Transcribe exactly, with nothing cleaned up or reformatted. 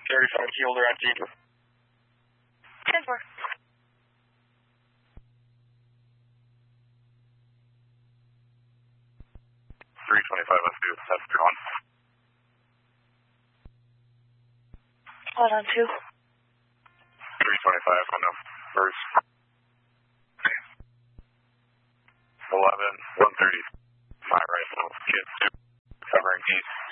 thirty-five keeled around G. ten four. three twenty-five on two, that's three one. Hold on two. three twenty-five on the first. eleven, one thirty, my rifle, kids two, covering east.